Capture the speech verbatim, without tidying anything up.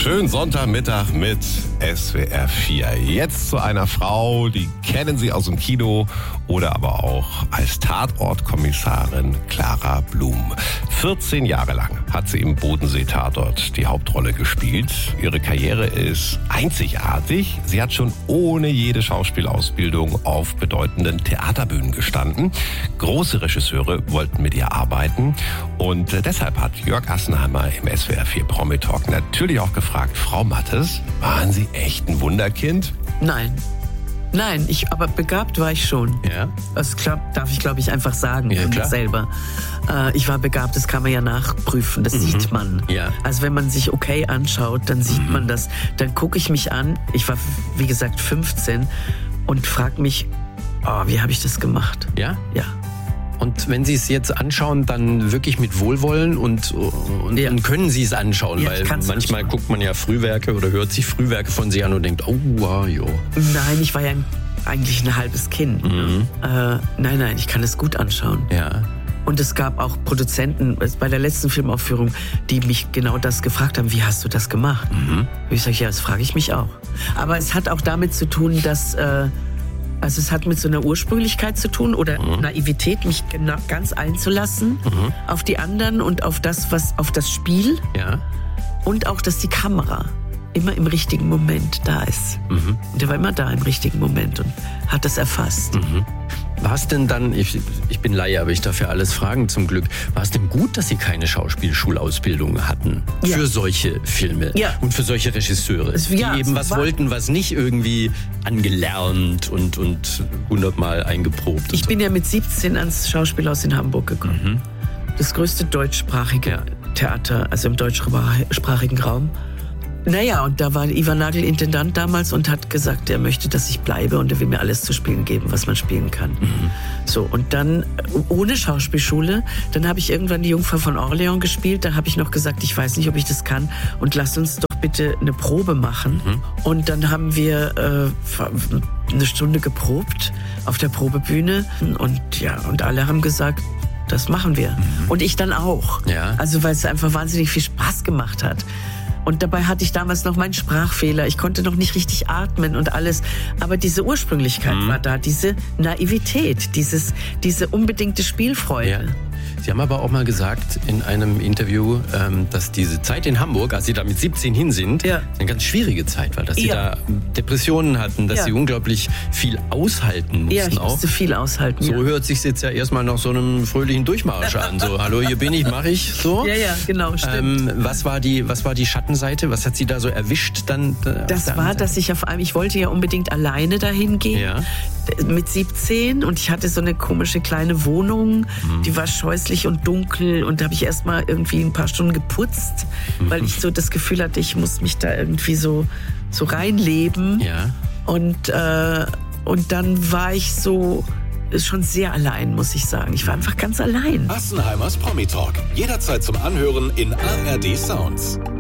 Schönen Sonntagmittag mit S W R vier. Jetzt zu einer Frau, die kennen Sie aus dem Kino oder aber auch als Tatortkommissarin Clara Blum. vierzehn Jahre lang hat sie im Bodensee-Tatort die Hauptrolle gespielt. Ihre Karriere ist einzigartig. Sie hat schon ohne jede Schauspielausbildung auf bedeutenden Theaterbühnen gestanden. Große Regisseure wollten mit ihr arbeiten. Und deshalb hat Jörg Assenheimer im S W R vier Promi Talk natürlich auch gefragt, Frau Mattes, waren Sie echt ein Wunderkind? Nein. Nein, ich, aber begabt war ich schon. Ja? Das glaub, darf ich, glaube ich, einfach sagen ja, von mir klar. selber. Äh, ich war begabt, das kann man ja nachprüfen, das mhm. sieht man. Ja. Also wenn man sich okay anschaut, dann sieht mhm. man das. Dann gucke ich mich an, ich war wie gesagt fünfzehn und frage mich, oh, wie habe ich das gemacht? Ja? Ja. Und wenn Sie es jetzt anschauen, dann wirklich mit Wohlwollen und, und, ja. und können Sie es anschauen? Ja, weil manchmal anschauen. guckt man ja Frühwerke oder hört sich Frühwerke von Sie an und denkt, oh, wow, jo. Nein, ich war ja ein, eigentlich ein halbes Kind. Mhm. Äh, nein, nein, ich kann es gut anschauen. Ja. Und es gab auch Produzenten bei der letzten Filmaufführung, die mich genau das gefragt haben, wie hast du das gemacht? Mhm. Ich sage, ja, das frage ich mich auch. Aber es hat auch damit zu tun, dass... Äh, Also es hat mit so einer Ursprünglichkeit zu tun oder mhm. Naivität, mich ganz einzulassen mhm. auf die anderen und auf das, was auf das Spiel. Ja. Und auch, dass die Kamera immer im richtigen Moment da ist. Mhm. Und der war immer da im richtigen Moment und hat das erfasst. Mhm. War es denn dann, ich, ich bin Laie, aber ich darf ja alles fragen zum Glück, war es denn gut, dass Sie keine Schauspielschulausbildung hatten ja. für solche Filme ja. und für solche Regisseure, es, ja, die eben was war, wollten, was nicht irgendwie angelernt und, und hundertmal eingeprobt? Ich so. bin ja mit siebzehn ans Schauspielhaus in Hamburg gekommen. Mhm. Das größte deutschsprachige ja. Theater, also im deutschsprachigen Raum. Naja, und da war Ivan Nagel Intendant damals und hat gesagt, er möchte, dass ich bleibe und er will mir alles zu spielen geben, was man spielen kann. Mhm. So, und dann ohne Schauspielschule, dann habe ich irgendwann die Jungfrau von Orleans gespielt, da habe ich noch gesagt, ich weiß nicht, ob ich das kann und lasst uns doch bitte eine Probe machen. Mhm. Und dann haben wir äh, eine Stunde geprobt auf der Probebühne und ja, und alle haben gesagt, das machen wir. Mhm. Und ich dann auch. Ja. Also, weil es einfach wahnsinnig viel Spaß gemacht hat. Und dabei hatte ich damals noch meinen Sprachfehler. Ich konnte noch nicht richtig atmen und alles. Aber diese Ursprünglichkeit mhm. war da, diese Naivität, dieses, diese unbedingte Spielfreude. Ja. Sie haben aber auch mal gesagt in einem Interview, dass diese Zeit in Hamburg, als Sie da mit siebzehn hin sind, ja. eine ganz schwierige Zeit war. Dass Sie ja. da Depressionen hatten, dass ja. Sie unglaublich viel aushalten mussten. Ja, ich auch. musste viel aushalten. So ja. hört sich jetzt ja erstmal nach so einem fröhlichen Durchmarsch an. So, hallo, hier bin ich, mache ich. So. Ja, ja, genau, stimmt. Ähm, was war die, was war die Schattenseite? Was hat Sie da so erwischt dann? Das war, dass ich auf einmal, ich wollte ja unbedingt alleine dahin gehen. Ja. Mit siebzehn und ich hatte so eine komische kleine Wohnung, mhm. die war scheußlich und dunkel und da habe ich erst mal irgendwie ein paar Stunden geputzt, mhm. weil ich so das Gefühl hatte, ich muss mich da irgendwie so, so reinleben. Ja. Und, äh, und dann war ich so schon sehr allein, muss ich sagen. Ich war einfach ganz allein. Assenheimers Promi Talk. Jederzeit zum Anhören in A R D Sounds.